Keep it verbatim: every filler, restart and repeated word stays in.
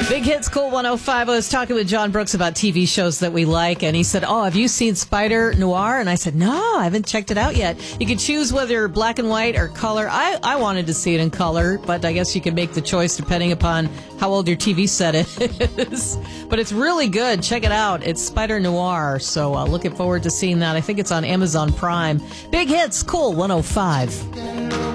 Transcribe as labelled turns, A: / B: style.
A: Big Hits Cool one oh five. I was talking with John Brooks about T V shows that we like, and he said, oh, have you seen Spider Noir? And I said, no, I haven't checked it out yet. You can choose whether black and white or color. I, I wanted to see it in color, but I guess you can make the choice depending upon how old your T V set is. But it's really good. Check it out. It's Spider Noir, so uh, looking forward to seeing that. I think it's on Amazon Prime. Big Hits Cool one oh five.